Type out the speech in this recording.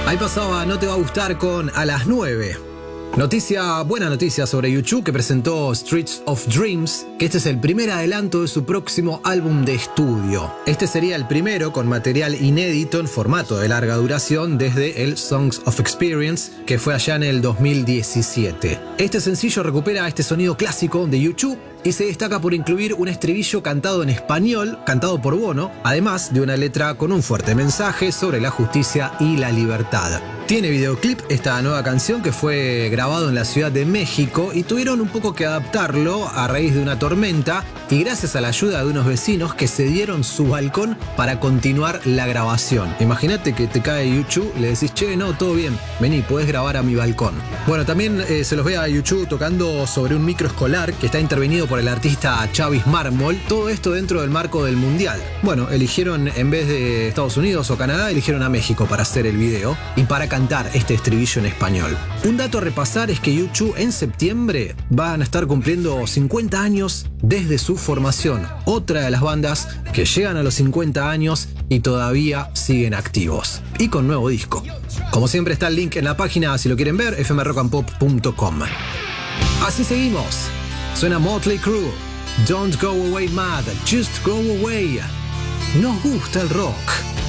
Ahí pasaba No Te Va a Gustar con A las 9. Buena noticia sobre U2, que presentó Streets of Dreams, que este es el primer adelanto de su próximo álbum de estudio. Este sería el primero con material inédito en formato de larga duración desde el Songs of Experience, que fue allá en el 2017. Este sencillo recupera este sonido clásico de U2 y se destaca por incluir un estribillo cantado en español, cantado por Bono, además de una letra con un fuerte mensaje sobre la justicia y la libertad. Tiene videoclip esta nueva canción, que fue grabado en la Ciudad de México, y tuvieron un poco que adaptarlo a raíz de una tormenta y gracias a la ayuda de unos vecinos que cedieron su balcón para continuar la grabación. Imagínate que te cae U2 y le decís: che, no, todo bien, vení, podés grabar a mi balcón. Bueno, también se los ve a U2 tocando sobre un micro escolar que está intervenido por el artista Chavis Mármol, todo esto dentro del marco del Mundial. Bueno, eligieron, en vez de Estados Unidos o Canadá, eligieron a México para hacer el video y para cantar este estribillo en español. Un dato a repasar es que U2 en septiembre van a estar cumpliendo 50 años desde su formación. Otra de las bandas que llegan a los 50 años y todavía siguen activos. Y con nuevo disco. Como siempre está el link en la página si lo quieren ver, fmrockandpop.com. Así seguimos. Suena Motley Crue. Don't go away mad, just go away. Nos gusta el rock.